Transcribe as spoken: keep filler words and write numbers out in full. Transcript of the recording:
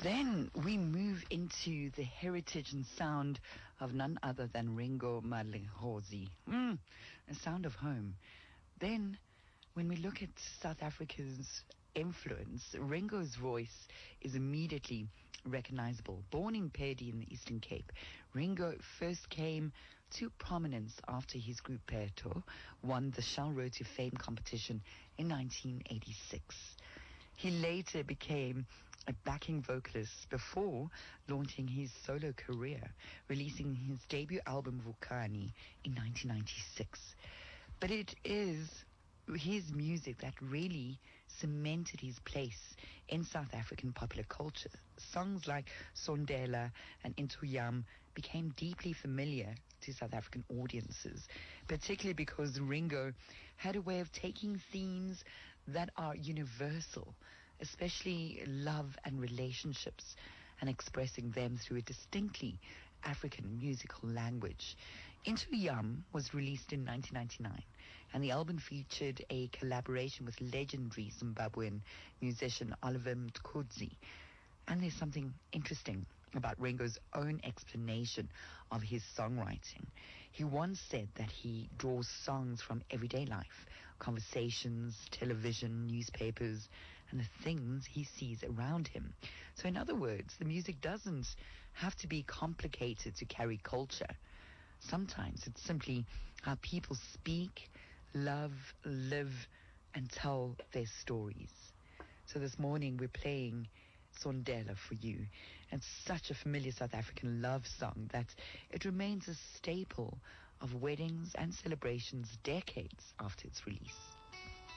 Then we move into the heritage and sound of none other than Ringo Madlingozi. Mm, a sound of home. Then, when we look at South Africa's influence, Ringo's voice is immediately recognizable. Born in Pedi in the Eastern Cape, Ringo first came to prominence after his group Peto won the Shell Road to Fame competition in nineteen eighty-six. He later became a backing vocalist before launching his solo career, releasing his debut album Vukani in nineteen ninety-six. But it is his music that really cemented his place in South African popular culture. Songs like Sondela and Into Yam became deeply familiar to South African audiences, particularly because Ringo had a way of taking themes that are universal, especially love and relationships, and expressing them through a distinctly African musical language. Into Yam was released in nineteen ninety-nine, and the album featured a collaboration with legendary Zimbabwean musician Oliver Mtukudzi. And there's something interesting about Ringo's own explanation of his songwriting. He once said that he draws songs from everyday life, conversations, television, newspapers, and the things he sees around him. So in other words, the music doesn't have to be complicated to carry culture. Sometimes it's simply how people speak, love, live, and tell their stories. So this morning we're playing Sondela for you. It's such a familiar South African love song that it remains a staple of weddings and celebrations decades after its release.